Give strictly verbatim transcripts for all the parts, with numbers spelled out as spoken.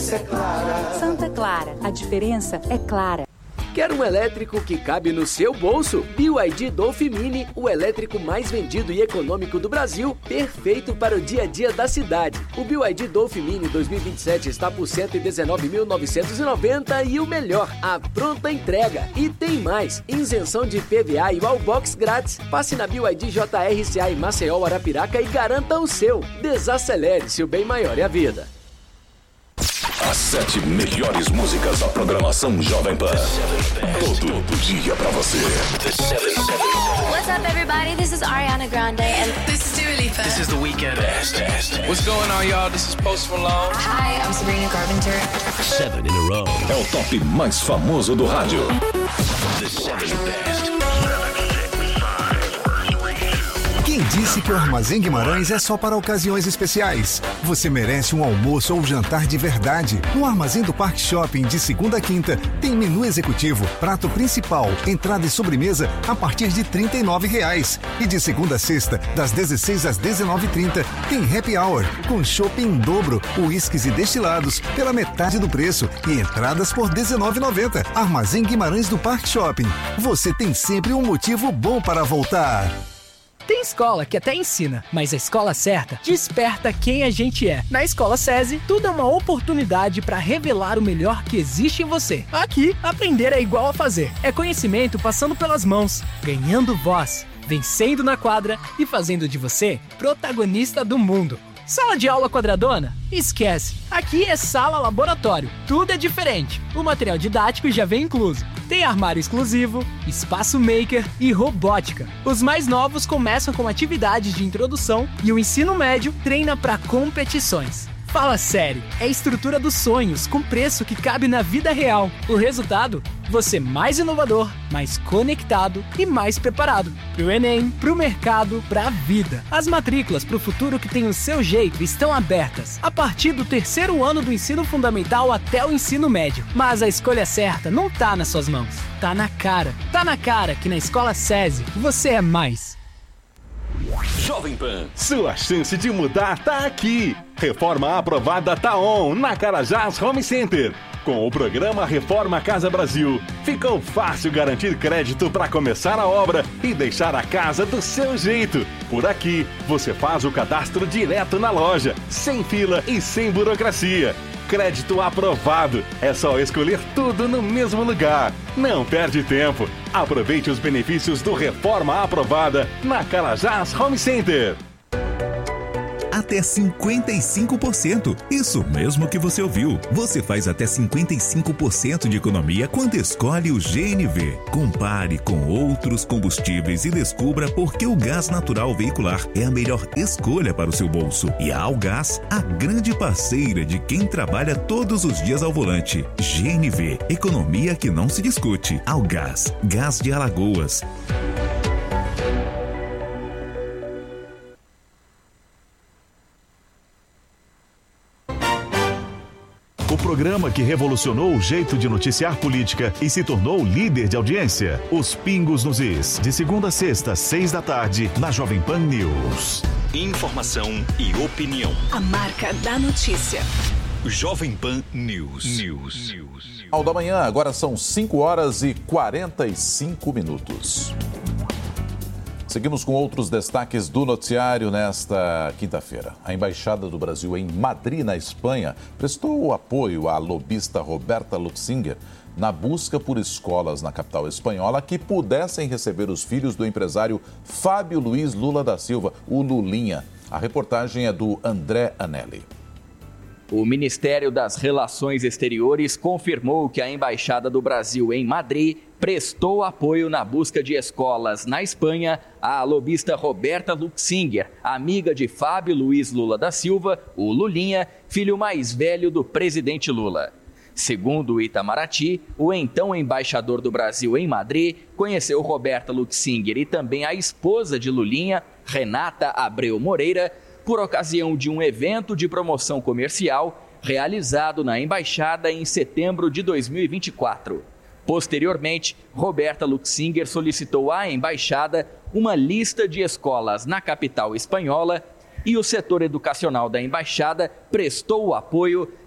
diferença é clara. Santa Clara, a diferença é clara. Quer um elétrico que cabe no seu bolso? B Y D Dolphin Mini, o elétrico mais vendido e econômico do Brasil, perfeito para o dia a dia da cidade. O B Y D Dolphin Mini dois mil e vinte e sete está por cento e dezenove mil novecentos e noventa reais e o melhor, a pronta entrega. E tem mais, isenção de I P V A e Wallbox grátis. Passe na B Y D J R C A em Maceió, Arapiraca e garanta o seu. Desacelere-se, o bem maior é a vida. As sete melhores músicas da programação Jovem Pan. Todo dia pra você. What's up, everybody? This is Ariana Grande and this is Dua Lipa. This is The Weeknd. Best, best. What's going on, y'all? This is Post Malone. Hi, I'm Sabrina Carpenter. Seven in a row. É o top mais famoso do rádio. The Seven Best. Quem disse que o Armazém Guimarães é só para ocasiões especiais? Você merece um almoço ou jantar de verdade. No Armazém do Parque Shopping, de segunda a quinta, tem menu executivo, prato principal, entrada e sobremesa a partir de trinta e nove reais. E de segunda a sexta, das dezesseis às dezenove e trinta, tem happy hour, com chopp em dobro, uísques e destilados pela metade do preço e entradas por dezenove reais e noventa centavos. Armazém Guimarães do Parque Shopping. Você tem sempre um motivo bom para voltar. Tem escola que até ensina, mas a escola certa desperta quem a gente é. Na Escola SESI, tudo é uma oportunidade para revelar o melhor que existe em você. Aqui, aprender é igual a fazer. É conhecimento passando pelas mãos, ganhando voz, vencendo na quadra e fazendo de você protagonista do mundo. Sala de aula quadradona? Esquece. Aqui é sala laboratório. Tudo é diferente. O material didático já vem incluso. Tem armário exclusivo, espaço maker e robótica. Os mais novos começam com atividades de introdução e o ensino médio treina para competições. Fala sério, é a estrutura dos sonhos com preço que cabe na vida real. O resultado? Você mais inovador, mais conectado e mais preparado. Pro Enem, pro mercado, pra vida. As matrículas pro futuro que tem o seu jeito estão abertas. A partir do terceiro ano do ensino fundamental até o ensino médio. Mas a escolha certa não tá nas suas mãos. Tá na cara. Tá na cara que na Escola SESI você é mais. Jovem Pan. Sua chance de mudar tá aqui. Reforma aprovada tá on na Carajás Home Center. Com o programa Reforma Casa Brasil, ficou fácil garantir crédito para começar a obra e deixar a casa do seu jeito. Por aqui, você faz o cadastro direto na loja, sem fila e sem burocracia. Crédito aprovado. É só escolher tudo no mesmo lugar. Não perde tempo. Aproveite os benefícios do Reforma Aprovada na Carajás Home Center. Até cinquenta e cinco por cento. Isso mesmo que você ouviu. Você faz até cinquenta e cinco por cento de economia quando escolhe o G N V. Compare com outros combustíveis e descubra por que o gás natural veicular é a melhor escolha para o seu bolso. E a Algás, a grande parceira de quem trabalha todos os dias ao volante. G N V, economia que não se discute. Algás, gás de Alagoas. O programa que revolucionou o jeito de noticiar política e se tornou líder de audiência. Os Pingos nos Is. De segunda a sexta, seis da tarde, na Jovem Pan News. Informação e opinião. A marca da notícia. Jovem Pan News. News. Ao da manhã, agora são cinco horas e quarenta e cinco minutos. Seguimos com outros destaques do noticiário nesta quinta-feira. A Embaixada do Brasil em Madrid, na Espanha, prestou apoio à lobista Roberta Luxinger na busca por escolas na capital espanhola que pudessem receber os filhos do empresário Fábio Luiz Lula da Silva, o Lulinha. A reportagem é do André Anelli. O Ministério das Relações Exteriores confirmou que a Embaixada do Brasil em Madrid prestou apoio na busca de escolas na Espanha à lobista Roberta Luxinger, amiga de Fábio Luiz Lula da Silva, o Lulinha, filho mais velho do presidente Lula. Segundo o Itamaraty, o então embaixador do Brasil em Madrid conheceu Roberta Luxinger e também a esposa de Lulinha, Renata Abreu Moreira, por ocasião de um evento de promoção comercial realizado na Embaixada em setembro de dois mil e vinte e quatro. Posteriormente, Roberta Luxinger solicitou à Embaixada uma lista de escolas na capital espanhola e o setor educacional da Embaixada prestou o apoio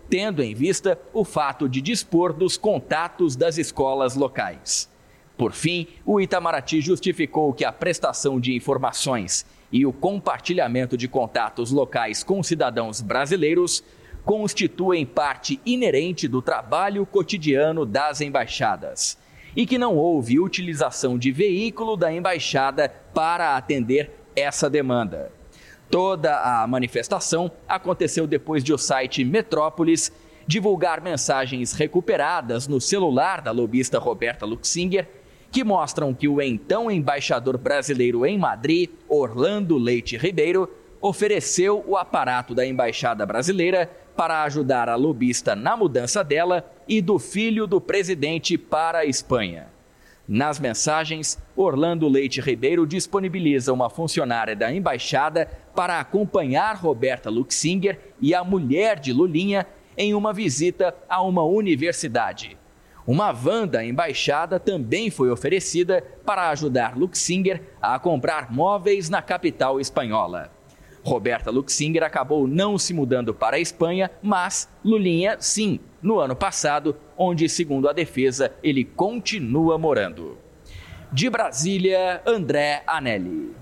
tendo em vista o fato de dispor dos contatos das escolas locais. Por fim, o Itamaraty justificou que a prestação de informações e o compartilhamento de contatos locais com cidadãos brasileiros constituem parte inerente do trabalho cotidiano das embaixadas e que não houve utilização de veículo da embaixada para atender essa demanda. Toda a manifestação aconteceu depois de o site Metrópolis divulgar mensagens recuperadas no celular da lobista Roberta Luxinger, que mostram que o então embaixador brasileiro em Madrid, Orlando Leite Ribeiro, ofereceu o aparato da embaixada brasileira para ajudar a lobista na mudança dela e do filho do presidente para a Espanha. Nas mensagens, Orlando Leite Ribeiro disponibiliza uma funcionária da embaixada para acompanhar Roberta Luxinger e a mulher de Lulinha em uma visita a uma universidade. Uma van da embaixada também foi oferecida para ajudar Luxinger a comprar móveis na capital espanhola. Roberta Luxinger acabou não se mudando para a Espanha, mas Lulinha sim, no ano passado, onde, segundo a defesa, ele continua morando. De Brasília, André Anelli.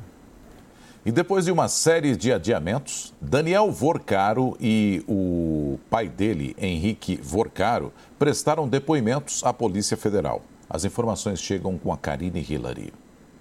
E depois de uma série de adiamentos, Daniel Vorcaro e o pai dele, Henrique Vorcaro, prestaram depoimentos à Polícia Federal. As informações chegam com a Karine Hillary.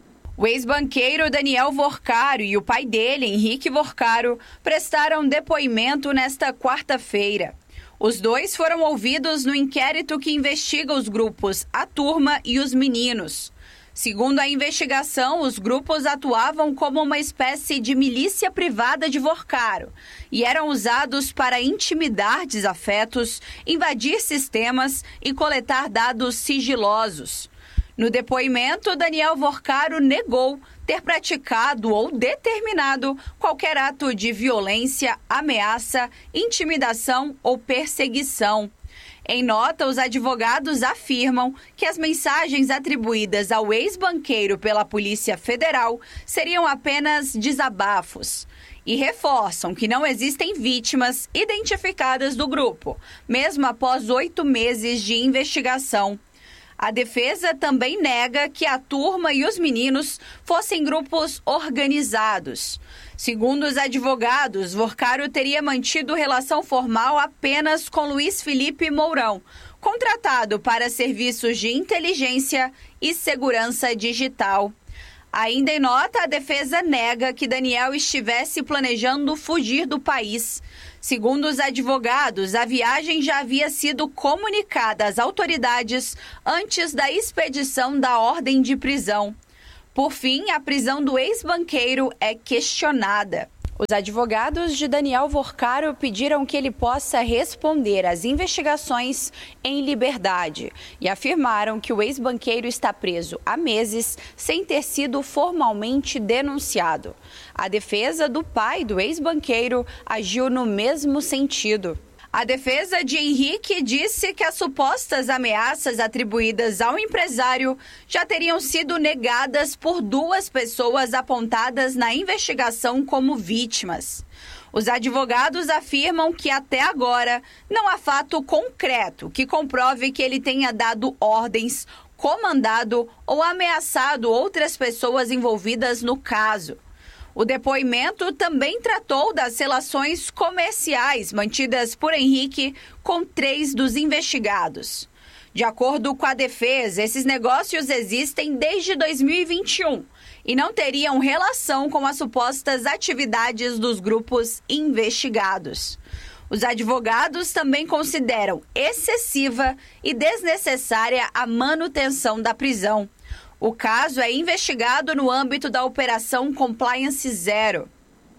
O ex-banqueiro Daniel Vorcaro e o pai dele, Henrique Vorcaro, prestaram depoimento nesta quarta-feira. Os dois foram ouvidos no inquérito que investiga os grupos A Turma e Os Meninos. Segundo a investigação, os grupos atuavam como uma espécie de milícia privada de Vorcaro e eram usados para intimidar desafetos, invadir sistemas e coletar dados sigilosos. No depoimento, Daniel Vorcaro negou ter praticado ou determinado qualquer ato de violência, ameaça, intimidação ou perseguição. Em nota, os advogados afirmam que as mensagens atribuídas ao ex-banqueiro pela Polícia Federal seriam apenas desabafos e reforçam que não existem vítimas identificadas do grupo, mesmo após oito meses de investigação. A defesa também nega que a turma e os meninos fossem grupos organizados. Segundo os advogados, Vorcaro teria mantido relação formal apenas com Luiz Felipe Mourão, contratado para serviços de inteligência e segurança digital. Ainda em nota, a defesa nega que Daniel estivesse planejando fugir do país. Segundo os advogados, a viagem já havia sido comunicada às autoridades antes da expedição da ordem de prisão. Por fim, a prisão do ex-banqueiro é questionada. Os advogados de Daniel Vorcaro pediram que ele possa responder às investigações em liberdade e afirmaram que o ex-banqueiro está preso há meses sem ter sido formalmente denunciado. A defesa do pai do ex-banqueiro agiu no mesmo sentido. A defesa de Henrique disse que as supostas ameaças atribuídas ao empresário já teriam sido negadas por duas pessoas apontadas na investigação como vítimas. Os advogados afirmam que até agora não há fato concreto que comprove que ele tenha dado ordens, comandado ou ameaçado outras pessoas envolvidas no caso. O depoimento também tratou das relações comerciais mantidas por Henrique com três dos investigados. De acordo com a defesa, esses negócios existem desde dois mil e vinte e um e não teriam relação com as supostas atividades dos grupos investigados. Os advogados também consideram excessiva e desnecessária a manutenção da prisão. O caso é investigado no âmbito da Operação Compliance Zero.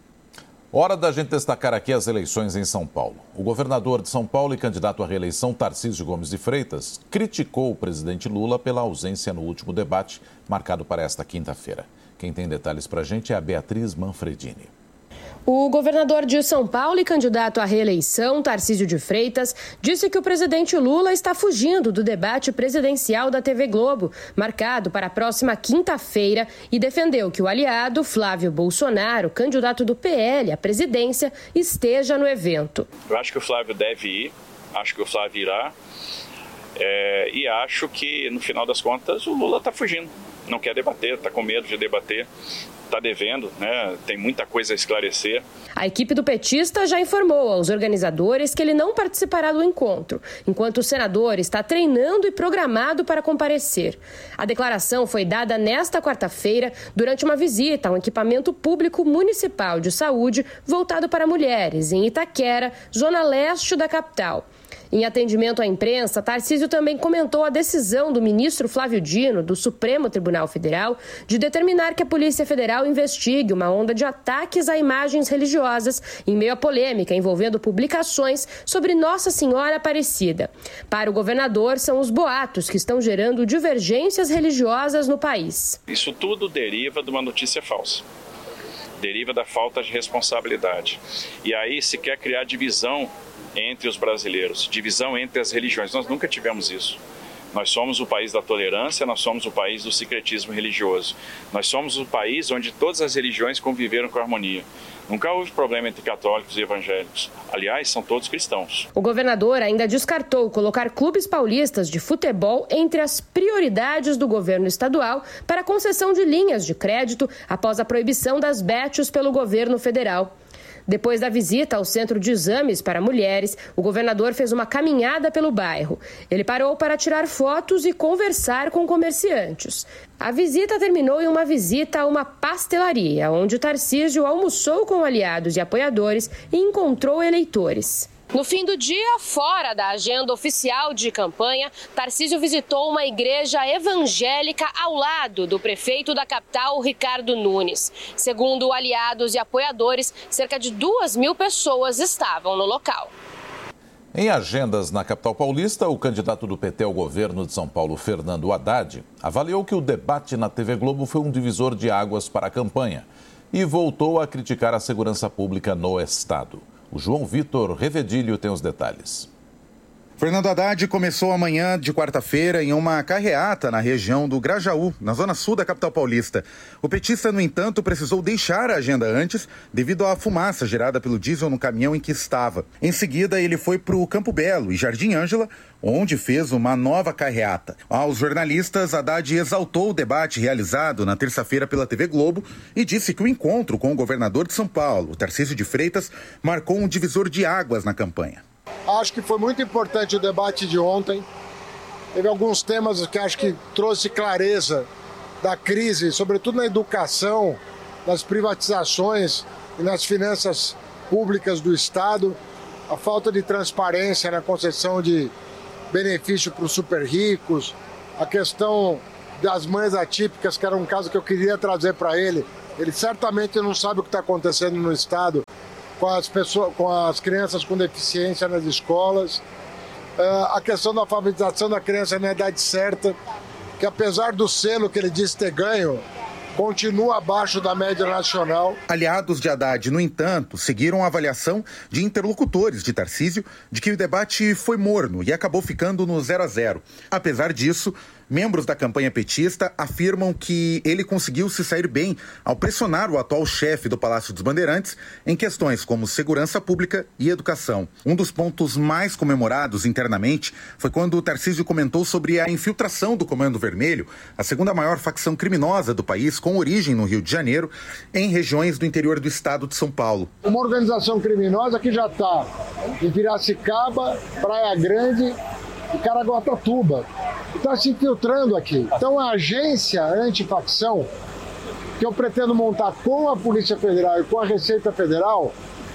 Hora da gente destacar aqui as eleições em São Paulo. O governador de São Paulo e candidato à reeleição, Tarcísio Gomes de Freitas, criticou o presidente Lula pela ausência no último debate, marcado para esta quinta-feira. Quem tem detalhes para a gente é a Beatriz Manfredini. O governador de São Paulo e candidato à reeleição, Tarcísio de Freitas, disse que o presidente Lula está fugindo do debate presidencial da T V Globo, marcado para a próxima quinta-feira, e defendeu que o aliado, Flávio Bolsonaro, candidato do P L à presidência, esteja no evento. Eu acho que o Flávio deve ir, acho que o Flávio irá, é, e acho que, no final das contas, o Lula está fugindo, não quer debater, está com medo de debater, está devendo, né? Tem muita coisa a esclarecer. A equipe do petista já informou aos organizadores que ele não participará do encontro, enquanto o senador está treinando e programado para comparecer. A declaração foi dada nesta quarta-feira durante uma visita a um equipamento público municipal de saúde voltado para mulheres, em Itaquera, zona leste da capital. Em atendimento à imprensa, Tarcísio também comentou a decisão do ministro Flávio Dino, do Supremo Tribunal Federal, de determinar que a Polícia Federal investigue uma onda de ataques a imagens religiosas em meio à polêmica envolvendo publicações sobre Nossa Senhora Aparecida. Para o governador, são os boatos que estão gerando divergências religiosas no país. Isso tudo deriva de uma notícia falsa. Deriva da falta de responsabilidade. E aí se quer criar divisão entre os brasileiros, divisão entre as religiões. Nós nunca tivemos isso. Nós somos o país da tolerância, nós somos o país do sincretismo religioso. Nós somos o país onde todas as religiões conviveram com harmonia. Nunca houve problema entre católicos e evangélicos. Aliás, são todos cristãos. O governador ainda descartou colocar clubes paulistas de futebol entre as prioridades do governo estadual para a concessão de linhas de crédito após a proibição das betes pelo governo federal. Depois da visita ao centro de exames para mulheres, o governador fez uma caminhada pelo bairro. Ele parou para tirar fotos e conversar com comerciantes. A visita terminou em uma visita a uma pastelaria, onde Tarcísio almoçou com aliados e apoiadores e encontrou eleitores. No fim do dia, fora da agenda oficial de campanha, Tarcísio visitou uma igreja evangélica ao lado do prefeito da capital, Ricardo Nunes. Segundo aliados e apoiadores, cerca de duas mil pessoas estavam no local. Em agendas na capital paulista, o candidato do P T ao governo de São Paulo, Fernando Haddad, avaliou que o debate na T V Globo foi um divisor de águas para a campanha e voltou a criticar a segurança pública no estado. O João Vitor Revedilho tem os detalhes. Fernando Haddad começou amanhã de quarta-feira em uma carreata na região do Grajaú, na zona sul da capital paulista. O petista, no entanto, precisou deixar a agenda antes devido à fumaça gerada pelo diesel no caminhão em que estava. Em seguida, ele foi para o Campo Belo e Jardim Ângela, onde fez uma nova carreata. Aos jornalistas, Haddad exaltou o debate realizado na terça-feira pela T V Globo e disse que o encontro com o governador de São Paulo, Tarcísio de Freitas, marcou um divisor de águas na campanha. Acho que foi muito importante o debate de ontem. Teve alguns temas que acho que trouxe clareza da crise, sobretudo na educação, nas privatizações e nas finanças públicas do Estado, a falta de transparência na concessão de benefício para os super ricos, a questão das mães atípicas, que era um caso que eu queria trazer para ele. Ele certamente não sabe o que está acontecendo no Estado com as pessoas, com as crianças com deficiência nas escolas, uh, a questão da alfabetização da criança na idade certa, que apesar do selo que ele disse ter ganho, continua abaixo da média nacional. Aliados de Haddad, no entanto, seguiram a avaliação de interlocutores de Tarcísio de que o debate foi morno e acabou ficando no zero a zero. Apesar disso, membros da campanha petista afirmam que ele conseguiu se sair bem ao pressionar o atual chefe do Palácio dos Bandeirantes em questões como segurança pública e educação. Um dos pontos mais comemorados internamente foi quando o Tarcísio comentou sobre a infiltração do Comando Vermelho, a segunda maior facção criminosa do país, com origem no Rio de Janeiro, em regiões do interior do estado de São Paulo. Uma organização criminosa que já está em Piracicaba, Praia Grande e Caraguatatuba. Está se infiltrando aqui. Então a agência antifacção, que eu pretendo montar com a Polícia Federal e com a Receita Federal,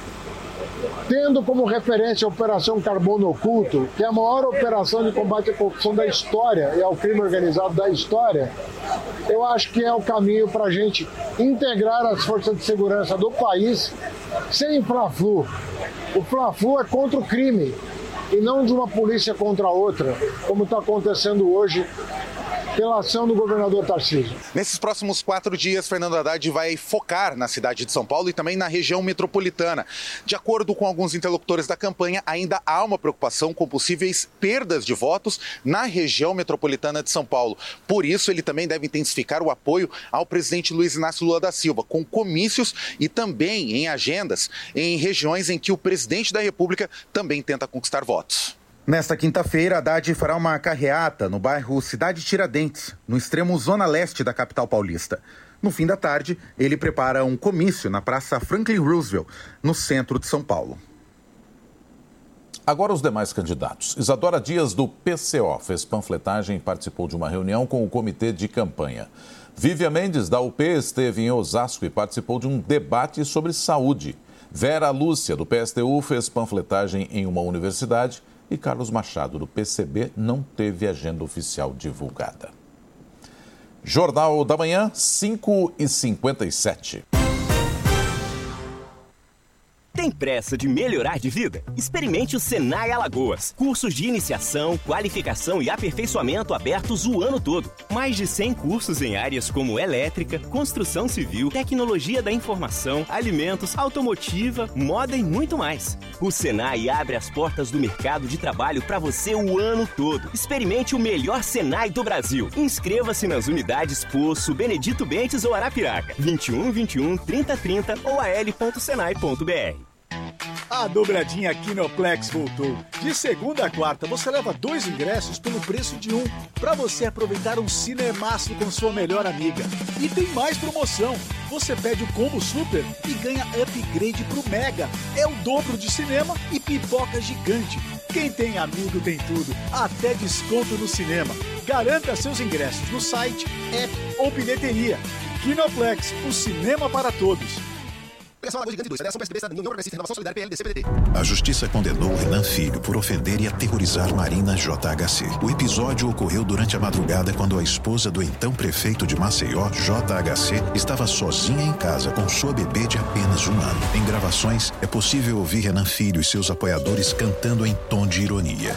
tendo como referência a Operação Carbono Oculto, que é a maior operação de combate à corrupção da história e ao crime organizado da história, eu acho que é o caminho para a gente integrar as forças de segurança do país sem Fla-Flu. O Fla-Flu é contra o crime e não de uma polícia contra a outra, como está acontecendo hoje pela ação do governador Tarcísio. Nesses próximos quatro dias, Fernando Haddad vai focar na cidade de São Paulo e também na região metropolitana. De acordo com alguns interlocutores da campanha, ainda há uma preocupação com possíveis perdas de votos na região metropolitana de São Paulo. Por isso, ele também deve intensificar o apoio ao presidente Luiz Inácio Lula da Silva, com comícios e também em agendas em regiões em que o presidente da República também tenta conquistar votos. Nesta quinta-feira, Haddad fará uma carreata no bairro Cidade Tiradentes, no extremo zona leste da capital paulista. No fim da tarde, ele prepara um comício na Praça Franklin Roosevelt, no centro de São Paulo. Agora os demais candidatos. Isadora Dias, do P C O, fez panfletagem e participou de uma reunião com o comitê de campanha. Vivian Mendes, da U P, esteve em Osasco e participou de um debate sobre saúde. Vera Lúcia, do P S T U, fez panfletagem em uma universidade. E Carlos Machado, do P C B, não teve agenda oficial divulgada. Jornal da Manhã, cinco e cinquenta e sete. Tem pressa de melhorar de vida? Experimente o Senai Alagoas. Cursos de iniciação, qualificação e aperfeiçoamento abertos o ano todo. Mais de cem cursos em áreas como elétrica, construção civil, tecnologia da informação, alimentos, automotiva, moda e muito mais. O Senai abre as portas do mercado de trabalho para você o ano todo. Experimente o melhor Senai do Brasil. Inscreva-se nas unidades Poço, Benedito Bentes ou Arapiraca. vinte e um, vinte e um, trinta, trinta ou a l ponto senai ponto b r. A dobradinha Kinoplex voltou. De segunda a quarta, você leva dois ingressos pelo preço de um, para você aproveitar um cinemaço com sua melhor amiga. E tem mais promoção. Você pede o combo super e ganha upgrade pro Mega. É o dobro de cinema e pipoca gigante. Quem tem amigo tem tudo, até desconto no cinema. Garanta seus ingressos no site, app ou bilheteria. Kinoplex, o cinema para todos. A justiça condenou Renan Filho por ofender e aterrorizar Marina J H C. O episódio ocorreu durante a madrugada quando a esposa do então prefeito de Maceió, J H C, estava sozinha em casa com sua bebê de apenas um ano. Em gravações, é possível ouvir Renan Filho e seus apoiadores cantando em tom de ironia.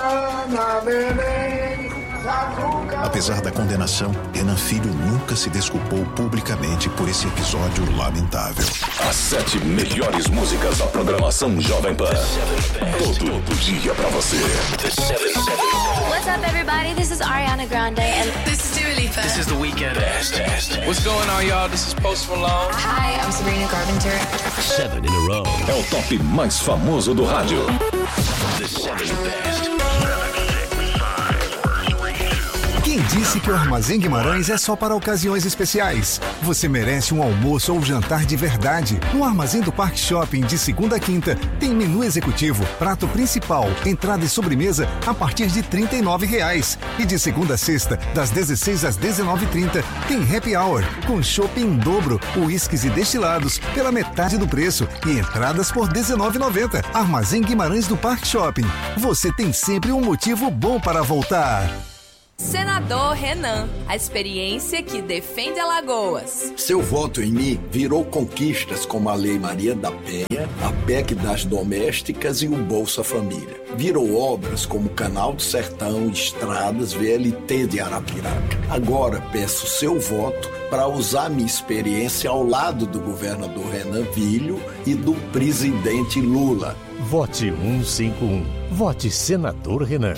Apesar da condenação, Renan Filho nunca se desculpou publicamente por esse episódio lamentável. As sete melhores músicas da programação Jovem Pan. Todo dia pra você. What's up, everybody? This is Ariana Grande. And this is Dua Lipa. This is The Weeknd. Best, best. What's going on, y'all? This is Post Malone. Hi, I'm Sabrina Carpenter. Seven in a row. É o top mais famoso do rádio. The Seven Best. Quem disse que o Armazém Guimarães é só para ocasiões especiais? Você merece um almoço ou jantar de verdade. No Armazém do Parque Shopping, de segunda a quinta, tem menu executivo, prato principal, entrada e sobremesa a partir de trinta e nove reais. E de segunda a sexta, das dezesseis às dezenove e trinta, tem happy hour, com chopp em dobro, uísques e destilados pela metade do preço e entradas por dezenove reais e noventa centavos. Armazém Guimarães do Parque Shopping. Você tem sempre um motivo bom para voltar. Senador Renan, a experiência que defende Alagoas. Seu voto em mim virou conquistas como a Lei Maria da Penha, a P E C das Domésticas e o Bolsa Família. Virou obras como Canal do Sertão, estradas, V L T de Arapiraca. Agora peço seu voto para usar minha experiência ao lado do governador Renan Filho e do presidente Lula. Vote cento e cinquenta e um. Vote Senador Renan.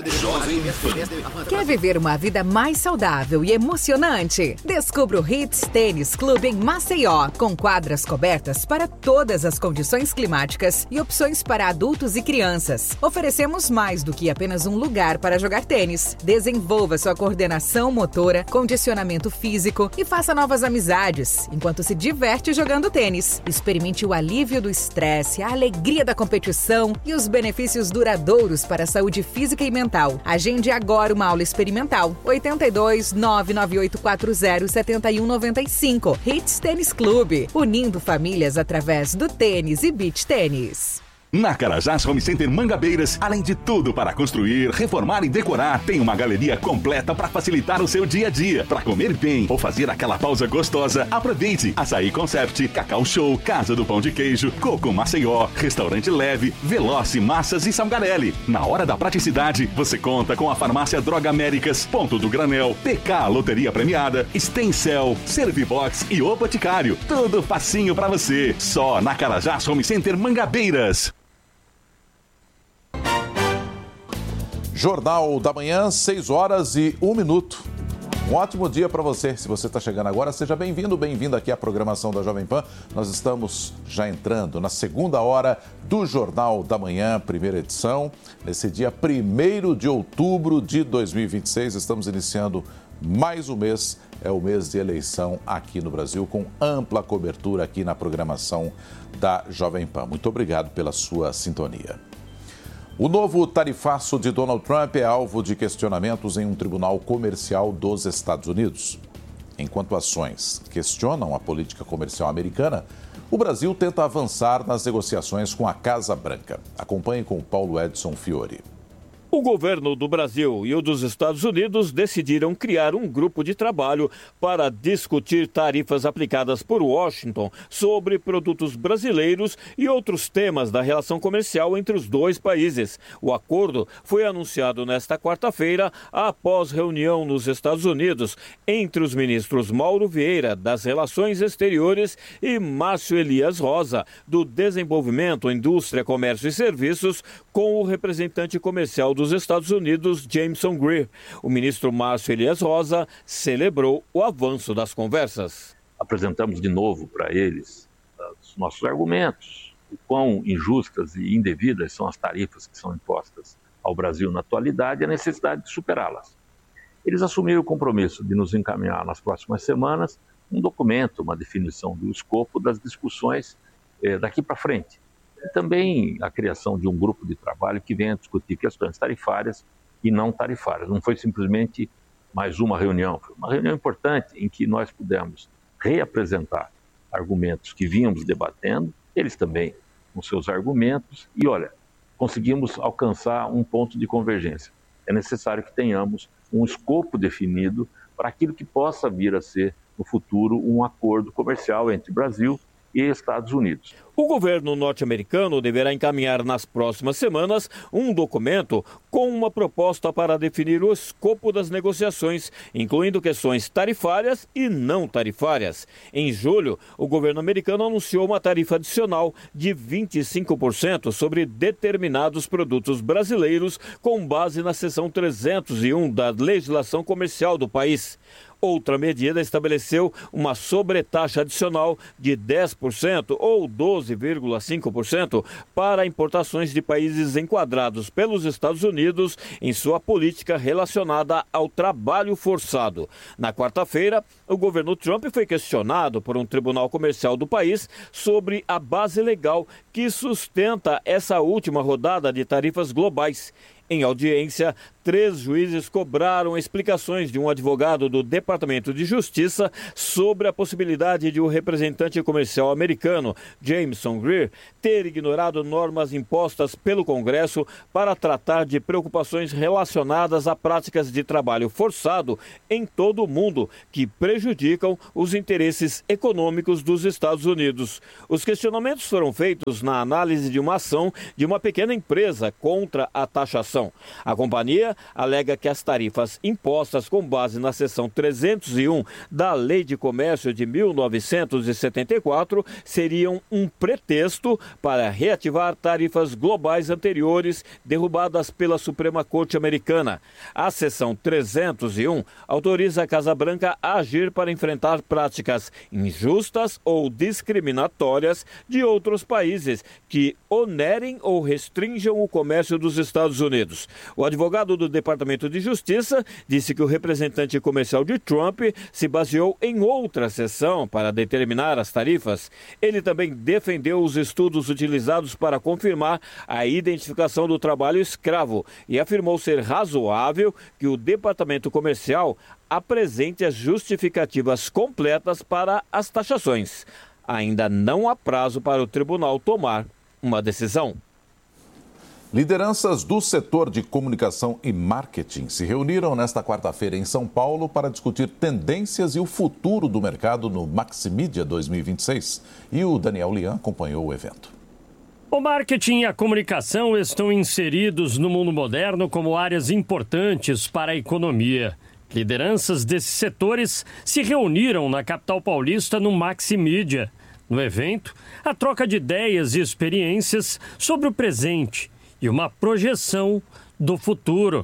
Quer viver uma vida mais saudável e emocionante? Descubra o Hits Tênis Clube em Maceió, com quadras cobertas para todas as condições climáticas e opções para adultos e crianças. Oferecemos mais do que apenas um lugar para jogar tênis. Desenvolva sua coordenação motora, condicionamento físico e faça novas amizades, enquanto se diverte jogando tênis. Experimente o alívio do estresse, a alegria da competição e os benefícios duradouros para a saúde física e mental. Agende agora uma aula experimental. oito dois, nove nove oito quatro zero, sete um nove cinco. Hits Tênis Clube, unindo famílias através do tênis e beach tênis. Na Carajás Home Center Mangabeiras, além de tudo para construir, reformar e decorar, tem uma galeria completa para facilitar o seu dia a dia. Para comer bem ou fazer aquela pausa gostosa, aproveite Açaí Concept, Cacau Show, Casa do Pão de Queijo, Coco Maceió, Restaurante Leve, Veloce Massas e Salgarelli. Na hora da praticidade, você conta com a Farmácia Droga Américas, Ponto do Granel, P K Loteria Premiada, Stencel, Servibox e O Boticário. Tudo facinho para você. Só na Carajás Home Center Mangabeiras. Jornal da Manhã, seis horas e um minuto. Um ótimo dia para você. Se você está chegando agora, seja bem-vindo, bem-vindo aqui à programação da Jovem Pan. Nós estamos já entrando na segunda hora do Jornal da Manhã, primeira edição. Nesse dia primeiro de outubro de dois mil e vinte e seis, estamos iniciando mais um mês. É o mês de eleição aqui no Brasil, com ampla cobertura aqui na programação da Jovem Pan. Muito obrigado pela sua sintonia. O novo tarifaço de Donald Trump é alvo de questionamentos em um tribunal comercial dos Estados Unidos. Enquanto ações questionam a política comercial americana, o Brasil tenta avançar nas negociações com a Casa Branca. Acompanhe com o Paulo Edson Fiore. O governo do Brasil e o dos Estados Unidos decidiram criar um grupo de trabalho para discutir tarifas aplicadas por Washington sobre produtos brasileiros e outros temas da relação comercial entre os dois países. O acordo foi anunciado nesta quarta-feira após reunião nos Estados Unidos entre os ministros Mauro Vieira, das Relações Exteriores, e Márcio Elias Rosa, do Desenvolvimento, Indústria, Comércio e Serviços, com o representante comercial dos Estados Unidos, Jameson Greer. O ministro Márcio Elias Rosa celebrou o avanço das conversas. Apresentamos de novo para eles uh, os nossos argumentos, o quão injustas e indevidas são as tarifas que são impostas ao Brasil na atualidade e a necessidade de superá-las. Eles assumiram o compromisso de nos encaminhar nas próximas semanas um documento, uma definição do escopo das discussões eh, daqui para frente. E também a criação de um grupo de trabalho que venha discutir questões tarifárias e não tarifárias. Não foi simplesmente mais uma reunião, foi uma reunião importante em que nós pudemos reapresentar argumentos que vínhamos debatendo, eles também com seus argumentos, e olha, conseguimos alcançar um ponto de convergência. É necessário que tenhamos um escopo definido para aquilo que possa vir a ser, no futuro, um acordo comercial entre Brasil e Estados Unidos. O governo norte-americano deverá encaminhar nas próximas semanas um documento com uma proposta para definir o escopo das negociações, incluindo questões tarifárias e não tarifárias. Em julho, o governo americano anunciou uma tarifa adicional de vinte e cinco por cento sobre determinados produtos brasileiros, com base na seção trezentos e um da legislação comercial do país. Outra medida estabeleceu uma sobretaxa adicional de dez por cento ou doze vírgula cinco por cento para importações de países enquadrados pelos Estados Unidos em sua política relacionada ao trabalho forçado. Na quarta-feira, o governo Trump foi questionado por um tribunal comercial do país sobre a base legal que sustenta essa última rodada de tarifas globais. Em audiência, três juízes cobraram explicações de um advogado do Departamento de Justiça sobre a possibilidade de o representante comercial americano, Jameson Greer, ter ignorado normas impostas pelo Congresso para tratar de preocupações relacionadas a práticas de trabalho forçado em todo o mundo que prejudicam os interesses econômicos dos Estados Unidos. Os questionamentos foram feitos na análise de uma ação de uma pequena empresa contra a taxação. A companhia alega que as tarifas impostas com base na seção trezentos e um da Lei de Comércio de mil novecentos e setenta e quatro seriam um pretexto para reativar tarifas globais anteriores derrubadas pela Suprema Corte Americana. A seção trezentos e um autoriza a Casa Branca a agir para enfrentar práticas injustas ou discriminatórias de outros países que onerem ou restringam o comércio dos Estados Unidos. O advogado do Departamento de Justiça disse que o representante comercial de Trump se baseou em outra seção para determinar as tarifas. Ele também defendeu os estudos utilizados para confirmar a identificação do trabalho escravo e afirmou ser razoável que o Departamento Comercial apresente as justificativas completas para as taxações. Ainda não há prazo para o tribunal tomar uma decisão. Lideranças do setor de comunicação e marketing se reuniram nesta quarta-feira em São Paulo para discutir tendências e o futuro do mercado no Maximídia dois mil e vinte e seis. E o Daniel Lian acompanhou o evento. O marketing e a comunicação estão inseridos no mundo moderno como áreas importantes para a economia. Lideranças desses setores se reuniram na capital paulista no Maximídia. No evento, a troca de ideias e experiências sobre o presente e uma projeção do futuro.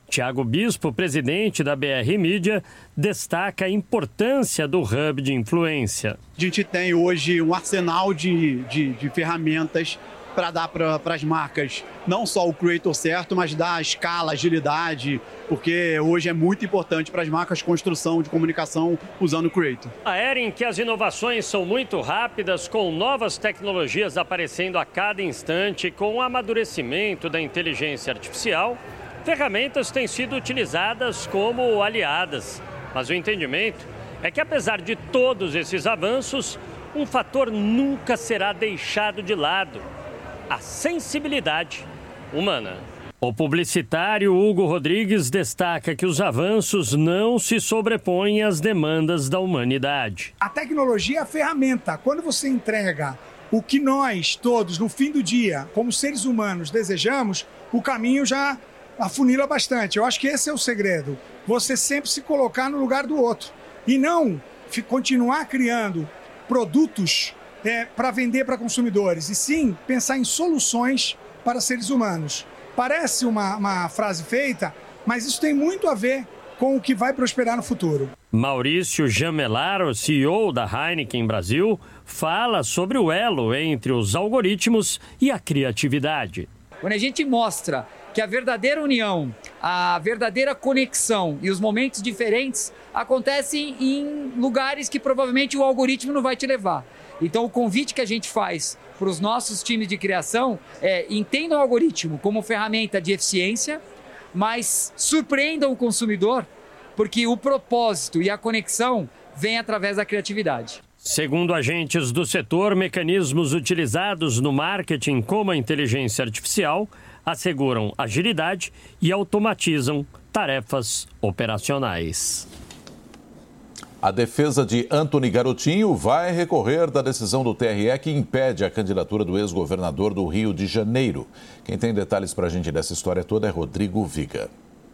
Tiago Bispo, presidente da B R Mídia, destaca a importância do hub de influência. A gente tem hoje um arsenal de, de, de ferramentas para dar para as marcas não só o creator certo, mas dar a escala, agilidade, porque hoje é muito importante para as marcas construção de comunicação usando o creator. A era em que as inovações são muito rápidas, com novas tecnologias aparecendo a cada instante, com o amadurecimento da inteligência artificial, ferramentas têm sido utilizadas como aliadas. Mas o entendimento é que, apesar de todos esses avanços, um fator nunca será deixado de lado: a sensibilidade humana. O publicitário Hugo Rodrigues destaca que os avanços não se sobrepõem às demandas da humanidade. A tecnologia é a ferramenta. Quando você entrega o que nós todos, no fim do dia, como seres humanos, desejamos, o caminho já afunila bastante. Eu acho que esse é o segredo. Você sempre se colocar no lugar do outro. E não continuar criando produtos É, para vender para consumidores, e sim pensar em soluções para seres humanos. Parece uma, uma frase feita, mas isso tem muito a ver com o que vai prosperar no futuro. Maurício Jamelaro, C E O da Heineken Brasil, fala sobre o elo entre os algoritmos e a criatividade. Quando a gente mostra que a verdadeira união, a verdadeira conexão e os momentos diferentes acontecem em lugares que provavelmente o algoritmo não vai te levar. Então, o convite que a gente faz para os nossos times de criação é: entendam o algoritmo como ferramenta de eficiência, mas surpreendam o consumidor, porque o propósito e a conexão vem através da criatividade. Segundo agentes do setor, mecanismos utilizados no marketing, como a inteligência artificial, asseguram agilidade e automatizam tarefas operacionais. A defesa de Antony Garotinho vai recorrer da decisão do T R E que impede a candidatura do ex-governador do Rio de Janeiro. Quem tem detalhes para a gente dessa história toda é Rodrigo Viga.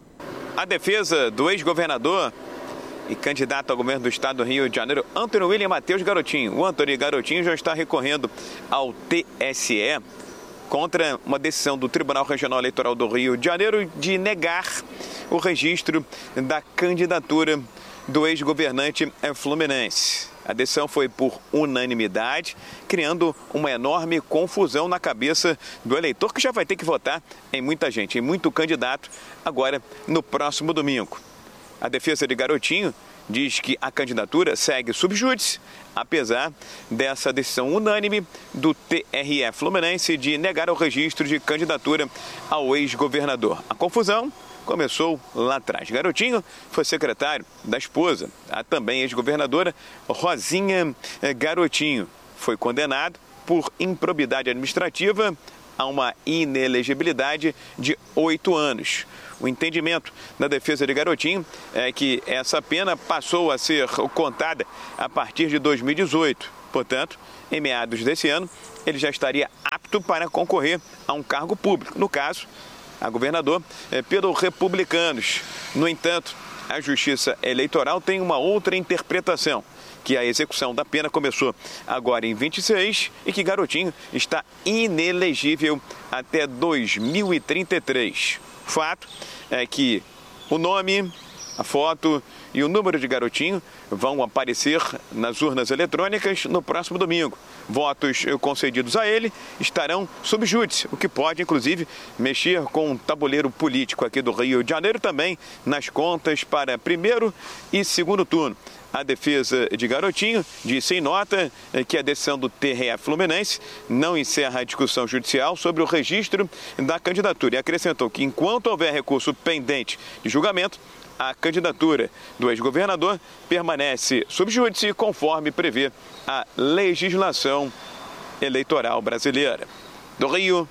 A defesa do ex-governador e candidato ao governo do estado do Rio de Janeiro, Antony William Matheus Garotinho. O Antony Garotinho já está recorrendo ao T S E contra uma decisão do Tribunal Regional Eleitoral do Rio de Janeiro de negar o registro da candidatura do ex-governante fluminense. A decisão foi por unanimidade, criando uma enorme confusão na cabeça do eleitor, que já vai ter que votar em muita gente, em muito candidato, agora no próximo domingo. A defesa de Garotinho diz que a candidatura segue sub júdice, apesar dessa decisão unânime do T R E Fluminense de negar o registro de candidatura ao ex-governador. A confusão começou lá atrás. Garotinho foi secretário da esposa, a também ex-governadora Rosinha Garotinho. Foi condenado por improbidade administrativa a uma inelegibilidade de oito anos. O entendimento da defesa de Garotinho é que essa pena passou a ser contada a partir de dois mil e dezoito. Portanto, em meados desse ano, ele já estaria apto para concorrer a um cargo público. No caso, a governador é, pelo Republicanos. No entanto, a Justiça Eleitoral tem uma outra interpretação, que a execução da pena começou agora em vinte e seis e que Garotinho está inelegível até dois mil e trinta e três. O fato é que o nome, a foto e o número de Garotinho vão aparecer nas urnas eletrônicas no próximo domingo. Votos concedidos a ele estarão sob júdice, o que pode, inclusive, mexer com o tabuleiro político aqui do Rio de Janeiro, também nas contas para primeiro e segundo turno. A defesa de Garotinho disse em nota que a decisão do T R E Fluminense não encerra a discussão judicial sobre o registro da candidatura e acrescentou que, enquanto houver recurso pendente de julgamento, a candidatura do ex-governador permanece sob júdice, conforme prevê a legislação eleitoral brasileira. Do Rio,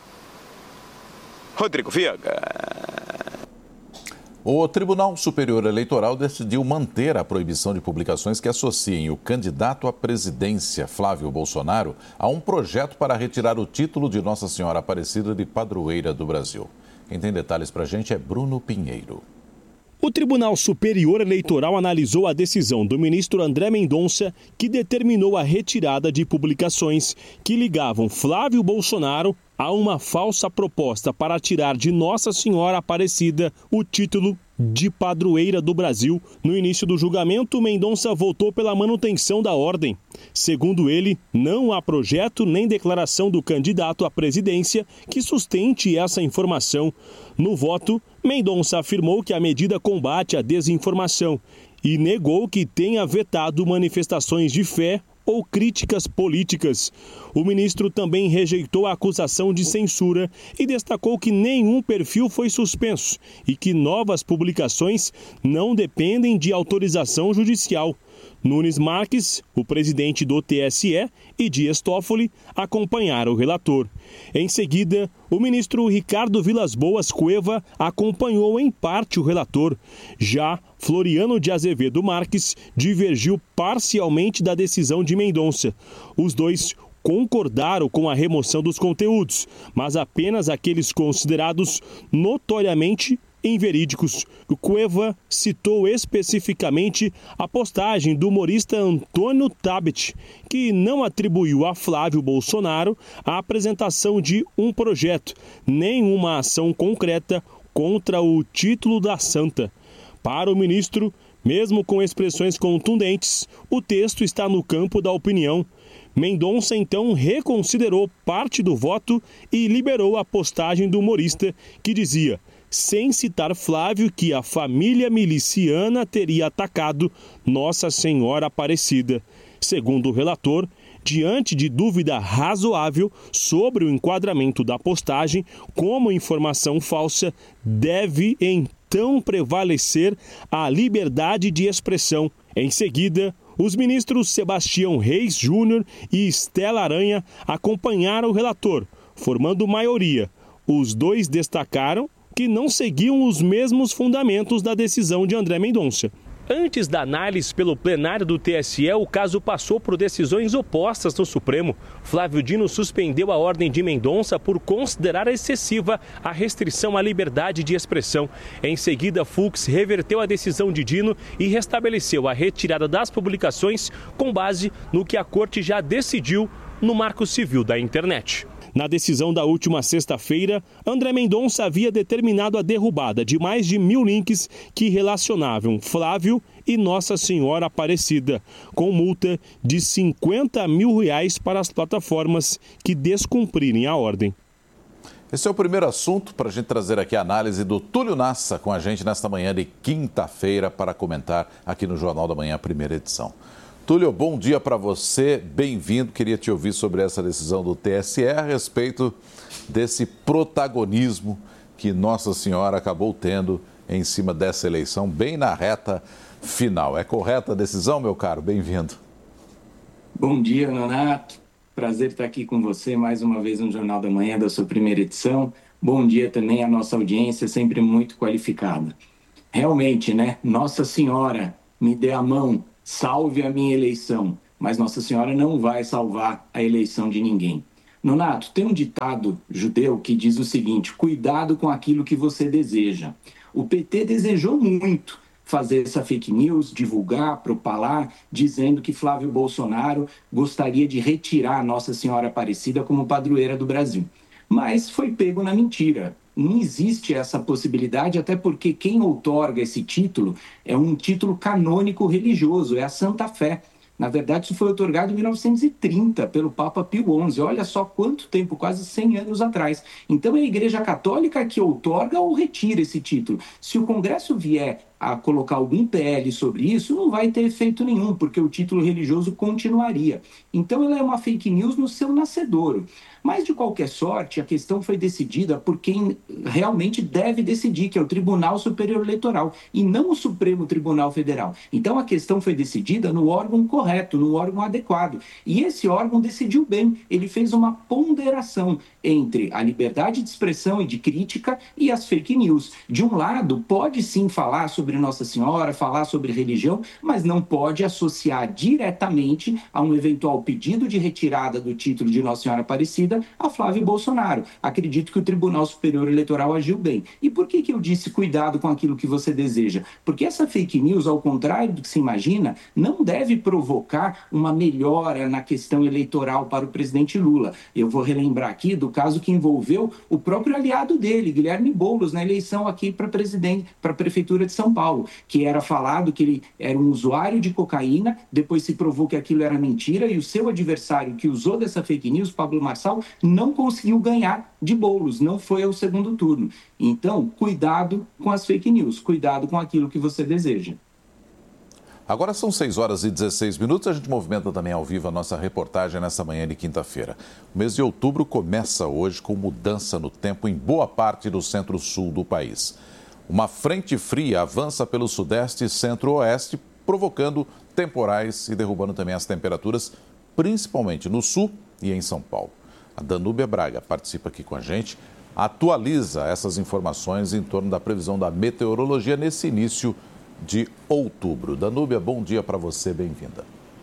Rodrigo Viga. O Tribunal Superior Eleitoral decidiu manter a proibição de publicações que associem o candidato à presidência, Flávio Bolsonaro, a um projeto para retirar o título de Nossa Senhora Aparecida de Padroeira do Brasil. Quem tem detalhes para a gente é Bruno Pinheiro. O Tribunal Superior Eleitoral analisou a decisão do ministro André Mendonça, que determinou a retirada de publicações que ligavam Flávio Bolsonaro há uma falsa proposta para tirar de Nossa Senhora Aparecida o título de padroeira do Brasil. No início do julgamento, Mendonça votou pela manutenção da ordem. Segundo ele, não há projeto nem declaração do candidato à presidência que sustente essa informação. No voto, Mendonça afirmou que a medida combate a desinformação e negou que tenha vetado manifestações de fé ou críticas políticas. O ministro também rejeitou a acusação de censura e destacou que nenhum perfil foi suspenso e que novas publicações não dependem de autorização judicial. Nunes Marques, o presidente do T S E, e Dias Toffoli acompanharam o relator. Em seguida, o ministro Ricardo Vilas Boas Cueva acompanhou em parte o relator. Já Floriano de Azevedo Marques divergiu parcialmente da decisão de Mendonça. Os dois concordaram com a remoção dos conteúdos, mas apenas aqueles considerados notoriamente inverídicos. O Cueva citou especificamente a postagem do humorista Antônio Tabet, que não atribuiu a Flávio Bolsonaro a apresentação de um projeto, nem uma ação concreta contra o título da santa. Para o ministro, mesmo com expressões contundentes, o texto está no campo da opinião. Mendonça então reconsiderou parte do voto e liberou a postagem do humorista, que dizia, sem citar Flávio, que a família miliciana teria atacado Nossa Senhora Aparecida. Segundo o relator, diante de dúvida razoável sobre o enquadramento da postagem como informação falsa, deve então prevalecer a liberdade de expressão. Em seguida, os ministros Sebastião Reis Júnior e Estela Aranha acompanharam o relator, formando maioria. Os dois destacaram que não seguiam os mesmos fundamentos da decisão de André Mendonça. Antes da análise pelo plenário do T S E, o caso passou por decisões opostas no Supremo. Flávio Dino suspendeu a ordem de Mendonça por considerar excessiva a restrição à liberdade de expressão. Em seguida, Fux reverteu a decisão de Dino e restabeleceu a retirada das publicações com base no que a corte já decidiu no Marco Civil da Internet. Na decisão da última sexta-feira, André Mendonça havia determinado a derrubada de mais de mil links que relacionavam Flávio e Nossa Senhora Aparecida, com multa de cinquenta mil reais para as plataformas que descumprirem a ordem. Esse é o primeiro assunto para a gente trazer aqui a análise do Túlio Nassa com a gente nesta manhã de quinta-feira para comentar aqui no Jornal da Manhã, primeira edição. Túlio, bom dia para você, bem-vindo. Queria te ouvir sobre essa decisão do T S E a respeito desse protagonismo que Nossa Senhora acabou tendo em cima dessa eleição, bem na reta final. É correta a decisão, meu caro? Bem-vindo. Bom dia, Nonato. Prazer estar aqui com você mais uma vez no Jornal da Manhã da sua primeira edição. Bom dia também à nossa audiência, sempre muito qualificada. Realmente, né? Nossa Senhora, me dê a mão. Salve a minha eleição, mas Nossa Senhora não vai salvar a eleição de ninguém. Nonato, tem um ditado judeu que diz o seguinte: cuidado com aquilo que você deseja. O P T desejou muito fazer essa fake news, divulgar, propalar, dizendo que Flávio Bolsonaro gostaria de retirar Nossa Senhora Aparecida como padroeira do Brasil. Mas foi pego na mentira. Não existe essa possibilidade, até porque quem outorga esse título é um título canônico religioso, é a Santa Fé. Na verdade, isso foi outorgado em mil novecentos e trinta pelo Papa Pio onze. Olha só quanto tempo, quase cem anos atrás. Então é a Igreja Católica que outorga ou retira esse título. Se o Congresso vier a colocar algum P L sobre isso, não vai ter efeito nenhum, porque o título religioso continuaria. Então ela é uma fake news no seu nascedouro. Mas, de qualquer sorte, a questão foi decidida por quem realmente deve decidir, que é o Tribunal Superior Eleitoral, e não o Supremo Tribunal Federal. Então, a questão foi decidida no órgão correto, no órgão adequado. E esse órgão decidiu bem. Ele fez uma ponderação entre a liberdade de expressão e de crítica e as fake news. De um lado, pode sim falar sobre sobre Nossa Senhora, falar sobre religião, mas não pode associar diretamente a um eventual pedido de retirada do título de Nossa Senhora Aparecida a Flávio Bolsonaro. Acredito que o Tribunal Superior Eleitoral agiu bem. E por que que eu disse cuidado com aquilo que você deseja? Porque essa fake news, ao contrário do que se imagina, não deve provocar uma melhora na questão eleitoral para o presidente Lula. Eu vou relembrar aqui do caso que envolveu o próprio aliado dele, Guilherme Boulos, na eleição aqui para presidente, para a Prefeitura de São Paulo, que era falado que ele era um usuário de cocaína, depois se provou que aquilo era mentira e o seu adversário que usou dessa fake news, Pablo Marçal, não conseguiu ganhar de Boulos, não foi ao segundo turno. Então, cuidado com as fake news, cuidado com aquilo que você deseja. Agora são seis horas e dezesseis minutos, a gente movimenta também ao vivo a nossa reportagem nessa manhã de quinta-feira. O mês de outubro começa hoje com mudança no tempo em boa parte do centro-sul do país. Uma frente fria avança pelo sudeste e centro-oeste, provocando temporais e derrubando também as temperaturas, principalmente no sul e em São Paulo. A Danúbia Braga participa aqui com a gente, atualiza essas informações em torno da previsão da meteorologia nesse início de outubro. Danúbia, bom dia para você, bem-vinda.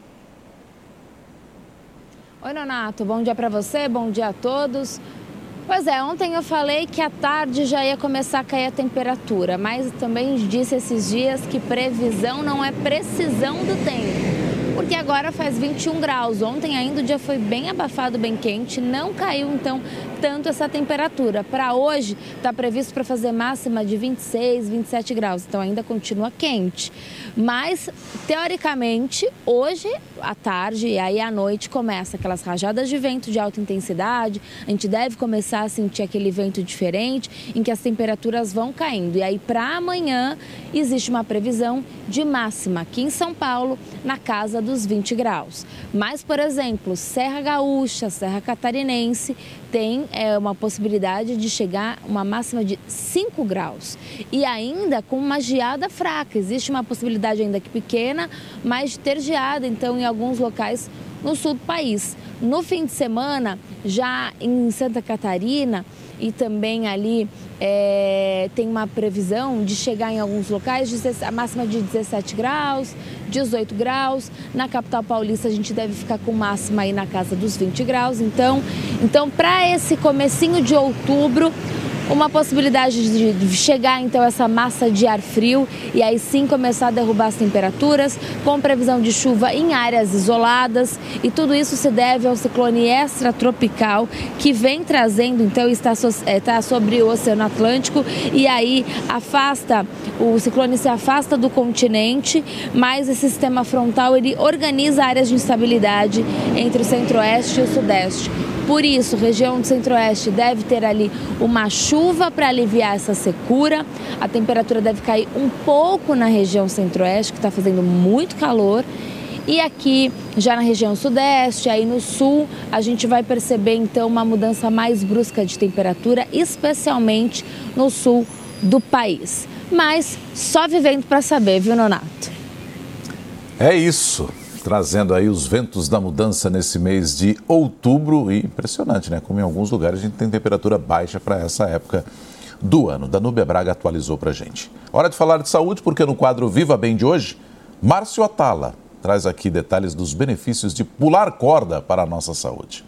Oi, Nonato, bom dia para você, bom dia a todos. Pois é, ontem eu falei que à tarde já ia começar a cair a temperatura, mas também disse esses dias que previsão não é precisão do tempo. Porque agora faz vinte e um graus. Ontem ainda o dia foi bem abafado, bem quente, não caiu então tanto essa temperatura. Para hoje está previsto para fazer máxima de vinte e seis, vinte e sete graus, então ainda continua quente. Mas, teoricamente, hoje à tarde e aí à noite começa aquelas rajadas de vento de alta intensidade, a gente deve começar a sentir aquele vento diferente em que as temperaturas vão caindo. E aí para amanhã existe uma previsão de máxima aqui em São Paulo, na casa dos vinte graus. Mas, por exemplo, Serra Gaúcha, Serra Catarinense, tem é, uma possibilidade de chegar uma máxima de cinco graus. E ainda com uma geada fraca. Existe uma possibilidade ainda que pequena, mas de ter geada, então, em alguns locais no sul do país. No fim de semana, já em Santa Catarina e também ali é, tem uma previsão de chegar em alguns locais de a máxima de dezessete graus, dezoito graus. Na capital paulista a gente deve ficar com máxima aí na casa dos vinte graus. Então, então para esse comecinho de outubro, uma possibilidade de chegar então essa massa de ar frio e aí sim começar a derrubar as temperaturas, com previsão de chuva em áreas isoladas, e tudo isso se deve ao ciclone extratropical que vem trazendo, então está, está sobre o Oceano Atlântico, e aí afasta, o ciclone se afasta do continente, mas esse sistema frontal ele organiza áreas de instabilidade entre o centro-oeste e o sudeste. Por isso, região do centro-oeste deve ter ali uma chuva para aliviar essa secura. A temperatura deve cair um pouco na região centro-oeste, que está fazendo muito calor. E aqui, já na região sudeste, aí no sul, a gente vai perceber então uma mudança mais brusca de temperatura, especialmente no sul do país. Mas só vivendo para saber, viu, Nonato? É isso. Trazendo aí os ventos da mudança nesse mês de outubro. E impressionante, né? Como em alguns lugares a gente tem temperatura baixa para essa época do ano. Danúbia Braga atualizou para a gente. Hora de falar de saúde, porque no quadro Viva Bem de hoje, Márcio Atala traz aqui detalhes dos benefícios de pular corda para a nossa saúde.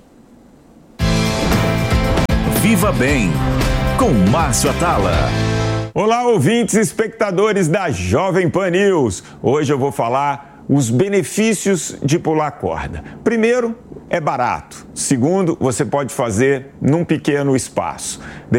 Viva Bem, com Márcio Atala. Olá, ouvintes e espectadores da Jovem Pan News. Hoje eu vou falar os benefícios de pular corda. Primeiro, é barato. Segundo, você pode fazer num pequeno espaço.